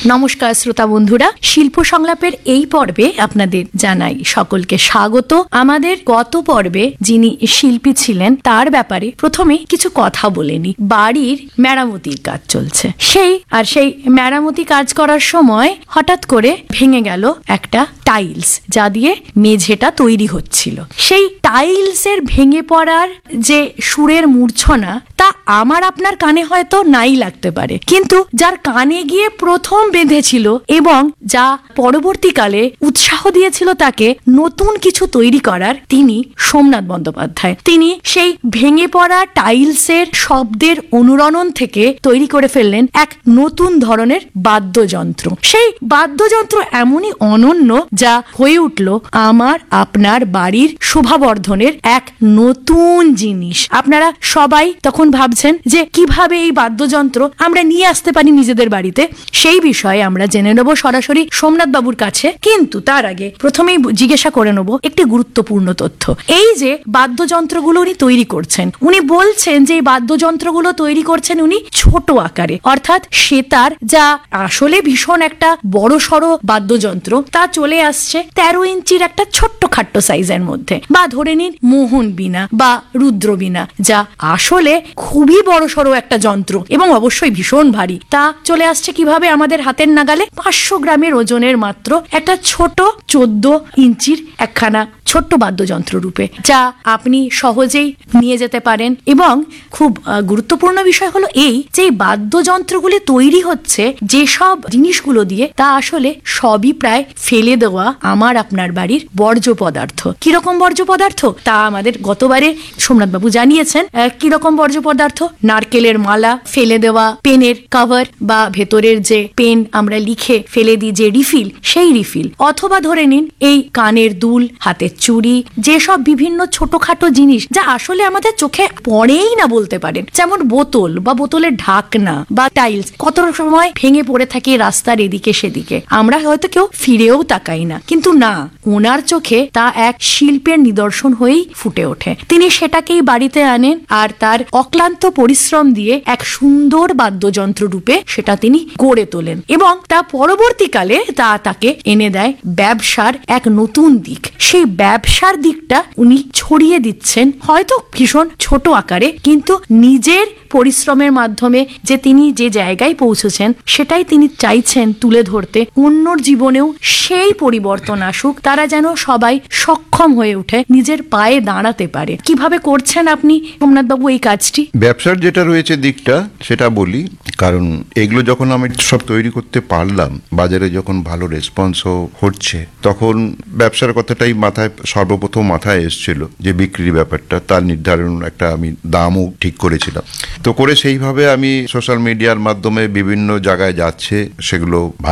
নমস্কার শ্রোতা বন্ধুরা, শিল্প সংলাপের এই পর্বে আপনাদের জানাই সকলকে স্বাগত। আমাদের গত পর্বে যিনি শিল্পী ছিলেন তার ব্যাপারে প্রথমে কিছু কথা বলে নি। বাড়ির মেরামতির কাজ চলছে, সেই মেরামতি কাজ করার সময় হঠাৎ করে ভেঙে গেল একটা টাইলস, যা দিয়ে মেঝেটা তৈরি হচ্ছিল। সেই টাইলসের ভেঙে পড়ার যে সুরের মূর্ছনা, তা আমার আপনার কানে হয়তো নাই লাগতে পারে, কিন্তু যার কানে গিয়ে প্রথম বেঁধেছিল এবং যা পরবর্তীকালে উৎসাহ দিয়েছিল তাকে নতুন কিছু তৈরি করার, তিনি সোমনাথ বন্দ্যোপাধ্যায়। তিনি সেই ভেঙে পড়া টাইলসের শব্দের অনুরণন থেকে তৈরি করে ফেললেন এক নতুন ধরনের বাদ্যযন্ত্র। সেই বাদ্যযন্ত্র এমনই অনন্য যা হয়ে উঠল আমার আপনার বাড়ির শোভাবর্ধনের এক নতুন জিনিস। আপনারা সবাই তখন ভাবছেন যে কিভাবে এই বাদ্যযন্ত্র আমরা নিয়ে আসতে পারি নিজেদের বাড়িতে। সেই বিষয়ে আমরা জেনে নেব সরাসরি সোমনাথ বাবুর কাছে, কিন্তু তার আগে প্রথমেই জিজ্ঞাসা করে নেব একটি গুরুত্বপূর্ণ তথ্য। এই যে বাদ্যযন্ত্রগুলো উনি তৈরি করছেন, উনি বলছেন যে এই বাদ্যযন্ত্রগুলো তৈরি করছেন উনি ছোট আকারে, অর্থাৎ সেতার, যা আসলে ভীষণ একটা বড় সড়ো বাদ্যযন্ত্র, তা চলে আসছে 13 ইঞ্চির একটা ছোট্ট খাট্ট সাইজের মধ্যে। বা ধরে নিন মোহন বীণা বা রুদ্র বীণা, যা আসলে খুবই বড় সড়ো একটা যন্ত্র এবং অবশ্যই ভীষণ ভারী, তা চলে আসছে কিভাবে আমাদের হাতের নাগালে 500 গ্রামের ওজনের মাত্র একটা ছোট 14 ইঞ্চির একখানা ছোট্ট বাদ্যযন্ত্র রূপে, যা আপনি সহজেই নিয়ে যেতে পারেন। এবং খুব গুরুত্বপূর্ণ বিষয় হলো এই যে বাদ্যযন্ত্রগুলি তৈরি হচ্ছে যেসব জিনিসগুলো দিয়ে, তা আসলে সবই প্রায় ফেলে দেওয়া আমার আপনার বাড়ির বর্জ্য পদার্থ। কিরকম বর্জ্য পদার্থ তা আমাদের গতবারে সোমনাথ বাবু জানিয়েছেন। কিরকম বর্জ্য পদার্থ? নারকেলের মালা, ফেলে দেওয়া পেনের কভার বা ভেতরের যে পেন আমরা লিখে ফেলে দিই যে রিফিল, সেই রিফিল, অথবা ধরে নিন এই কানের দুল, হাতের চুড়ি, যেসব বিভিন্ন ছোটখাটো জিনিস যা আসলে আমাদের চোখে পড়েই না বলতে পারেন, যেমন বোতল বা বোতলের ঢাকনা বা টাইলস, কত সময় ভেঙে পড়ে থাকে রাস্তার এদিকে সেদিকে, আমরা হয়তো কেউ ফিরেও তাকাই না, কিন্তু না, ওনার চোখে তা এক শিল্পের নিদর্শন হয়েই ফুটে ওঠে। তিনি সেটাকেই বাড়িতে আনেন আর তার অক্লান্ত পরিশ্রম দিয়ে এক সুন্দর বাদ্যযন্ত্র রূপে সেটা তিনি গড়ে তোলেন এবং তা পরবর্তীকালে তাকে এনে দেয় ব্যবসার এক নতুন দিক। সেই ব্যবসার দিকটা উনি ছড়িয়ে দিচ্ছেন হয়তো ভীষণ ছোট আকারে, কিন্তু নিজের পরিশ্রমের মাধ্যমে যে তিনি যে জায়গায় পৌঁছেছেন সেটাই তিনি চাইছেন তুলে ধরতে। অন্যর জীবনেও সেই পরিবর্তন আসুক, তারা যেন সবাই সক্ষম হয়ে উঠে, নিজের পায়ে দাঁড়াতে পারে। কিভাবে করছেন আপনি সোমনাথ বাবু এই কাজটি? ব্যবসার যেটা রয়েছে দিকটা, সেটা বলি, কারণ এগুলো যখন আমি সব তৈরি করতে পারলাম, বাজারে যখন ভালো রেসপন্সও হচ্ছে, তখন ব্যবসার কথাটাই সর্বপ্রথম মাথায় এসেছিল যে বিক্রির ব্যাপারটা, তার নির্ধারণ একটা আমি দামও ঠিক করেছিলাম। তো করে সেইভাবে আমি সোশ্যাল মিডিয়ার মাধ্যমে বিভিন্ন জায়গায় যাচ্ছে, সেগুলো